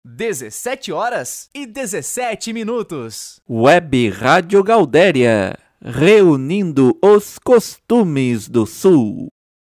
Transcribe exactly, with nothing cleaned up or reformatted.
dezessete horas e dezessete minutos. Web Rádio Gaudéria, reunindo os costumes do Sul.